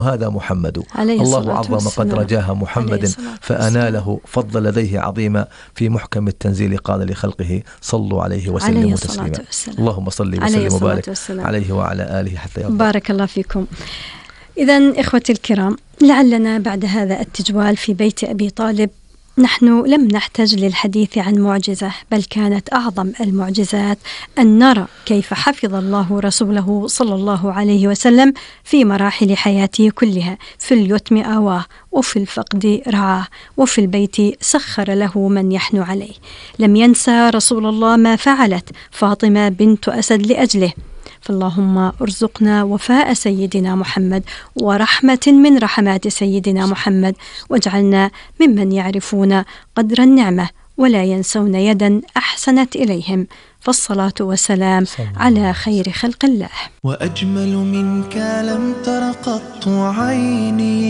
هذا محمد الله عظم قدر جاه محمد فأناله فضل لديه عظيما في محكم التنزيل قال لخلقه صلوا عليه وسلموا تسليما. اللهم صل وسلم وبارك عليه وعلى آله حتى يرضى. بارك الله فيكم. إذن إخوتي الكرام، لعلنا بعد هذا التجوال في بيت أبي طالب نحن لم نحتج للحديث عن معجزة، بل كانت أعظم المعجزات أن نرى كيف حفظ الله رسوله صلى الله عليه وسلم في مراحل حياته كلها. في اليتم آواه، وفي الفقد رعاه، وفي البيت سخر له من يحنو عليه. لم ينسى رسول الله ما فعلت فاطمة بنت أسد لأجله. فاللهم ارزقنا وفاء سيدنا محمد ورحمة من رحمات سيدنا محمد، واجعلنا ممن يعرفون قدر النعمة ولا ينسون يدا أحسنت إليهم. فالصلاة والسلام على خير خلق الله. وأجمل منك لم تر قط عيني